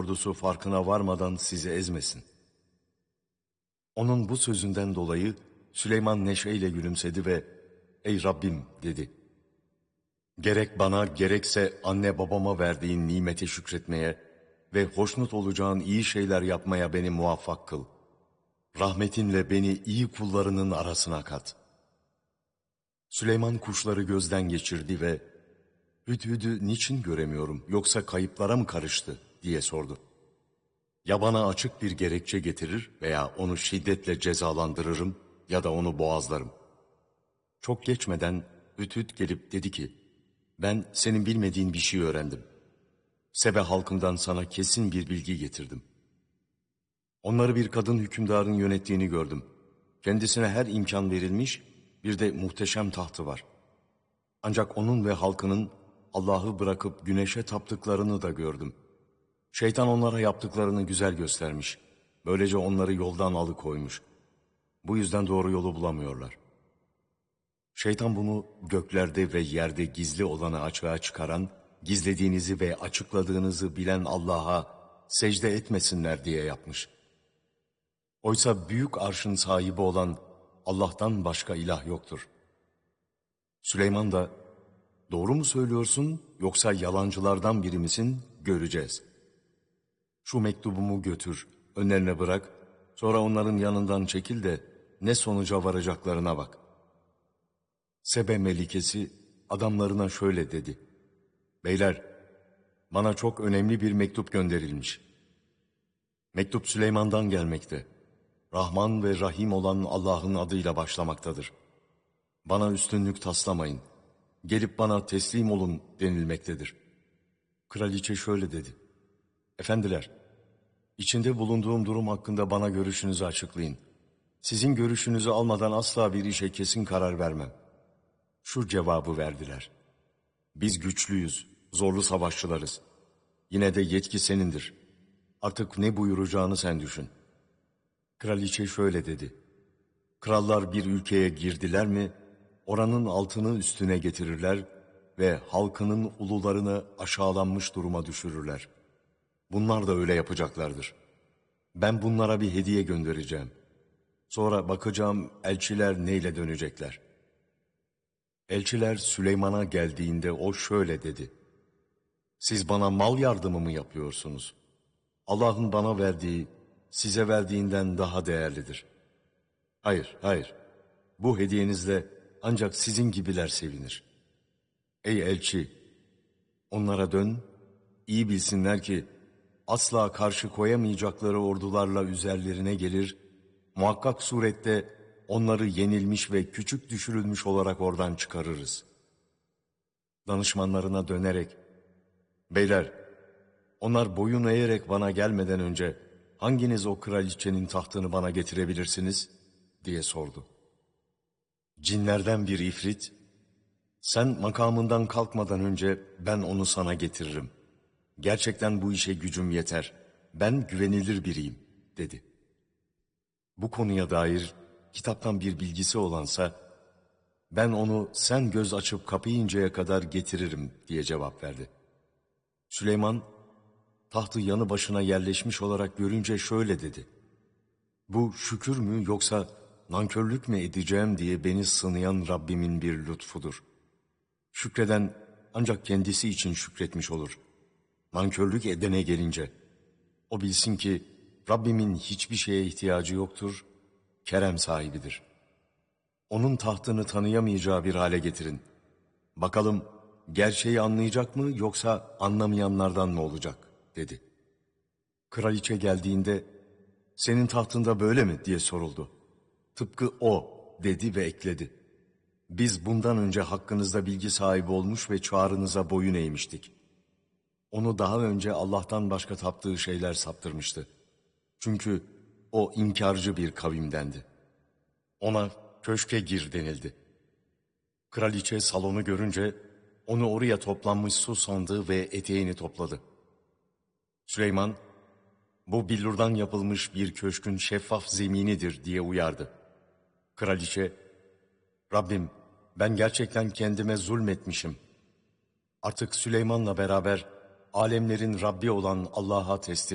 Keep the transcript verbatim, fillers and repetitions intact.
ordusu farkına varmadan sizi ezmesin. Onun bu sözünden dolayı Süleyman neşeyle gülümsedi ve ''Ey Rabbim'' dedi. ''Gerek bana gerekse anne babama verdiğin nimete şükretmeye ve hoşnut olacağın iyi şeyler yapmaya beni muvaffak kıl. Rahmetinle beni iyi kullarının arasına kat.'' Süleyman kuşları gözden geçirdi ve ''Hüdhüd'ü niçin göremiyorum, yoksa kayıplara mı karıştı?'' diye sordu. ''Ya bana açık bir gerekçe getirir veya onu şiddetle cezalandırırım ya da onu boğazlarım.'' Çok geçmeden Hüdhüd gelip dedi ki, ''Ben senin bilmediğin bir şey öğrendim. Sebe halkından sana kesin bir bilgi getirdim. Onları bir kadın hükümdarın yönettiğini gördüm. Kendisine her imkan verilmiş, bir de muhteşem tahtı var. Ancak onun ve halkının Allah'ı bırakıp güneşe taptıklarını da gördüm. Şeytan onlara yaptıklarını güzel göstermiş. Böylece onları yoldan alıkoymuş. Bu yüzden doğru yolu bulamıyorlar. Şeytan bunu göklerde ve yerde gizli olanı açığa çıkaran, gizlediğinizi ve açıkladığınızı bilen Allah'a secde etmesinler diye yapmış. Oysa büyük arşın sahibi olan Allah'tan başka ilah yoktur. Süleyman da, doğru mu söylüyorsun yoksa yalancılardan biri misin, göreceğiz. Şu mektubumu götür, önlerine bırak, sonra onların yanından çekil de ne sonuca varacaklarına bak. Sebe melikesi adamlarına şöyle dedi: Beyler, bana çok önemli bir mektup gönderilmiş. Mektup Süleyman'dan gelmekte. Rahman ve Rahim olan Allah'ın adıyla başlamaktadır. Bana üstünlük taslamayın. Gelip bana teslim olun denilmektedir. Kraliçe şöyle dedi: Efendiler, içinde bulunduğum durum hakkında bana görüşünüzü açıklayın. Sizin görüşünüzü almadan asla bir işe kesin karar vermem. Şu cevabı verdiler: Biz güçlüyüz, zorlu savaşçılarız. Yine de yetki senindir. Artık ne buyuracağını sen düşün. Kraliçe şöyle dedi: Krallar bir ülkeye girdiler mi, oranın altını üstüne getirirler ve halkının ulularını aşağılanmış duruma düşürürler. Bunlar da öyle yapacaklardır. Ben bunlara bir hediye göndereceğim. Sonra bakacağım elçiler neyle dönecekler. Elçiler Süleyman'a geldiğinde o şöyle dedi: Siz bana mal yardımı mı yapıyorsunuz? Allah'ın bana verdiği, size verdiğinden daha değerlidir. Hayır, hayır. Bu hediyenizle ancak sizin gibiler sevinir. Ey elçi! Onlara dön, iyi bilsinler ki asla karşı koyamayacakları ordularla üzerlerine gelir, muhakkak surette onları yenilmiş ve küçük düşürülmüş olarak oradan çıkarırız. Danışmanlarına dönerek, Beyler, onlar boyun eğerek bana gelmeden önce hanginiz o kraliçenin tahtını bana getirebilirsiniz diye sordu. Cinlerden bir ifrit, sen makamından kalkmadan önce ben onu sana getiririm. Gerçekten bu işe gücüm yeter. Ben güvenilir biriyim dedi. Bu konuya dair kitaptan bir bilgisi olansa ben onu sen göz açıp kapayıncaya kadar getiririm diye cevap verdi. Süleyman tahtı yanı başına yerleşmiş olarak görünce şöyle dedi: Bu şükür mü yoksa nankörlük mü edeceğim diye beni sınayan Rabbimin bir lütfudur. Şükreden ancak kendisi için şükretmiş olur. Nankörlük edene gelince o bilsin ki Rabbimin hiçbir şeye ihtiyacı yoktur, kerem sahibidir. Onun tahtını tanıyamayacağı bir hale getirin. Bakalım gerçeği anlayacak mı yoksa anlamayanlardan mı olacak dedi. Kraliçe geldiğinde senin tahtında böyle mi diye soruldu. Tıpkı o dedi ve ekledi: Biz bundan önce hakkınızda bilgi sahibi olmuş ve çağrınıza boyun eğmiştik. Onu daha önce Allah'tan başka taptığı şeyler saptırmıştı. Çünkü o inkarcı bir kavimdendi. Ona köşke gir denildi. Kraliçe salonu görünce onu oraya toplanmış su sandı ve eteğini topladı. Süleyman, bu billurdan yapılmış bir köşkün şeffaf zeminidir diye uyardı. Kraliçe, Rabbim ben gerçekten kendime zulmetmişim. Artık Süleyman'la beraber alemlerin Rabbi olan Allah'a teslim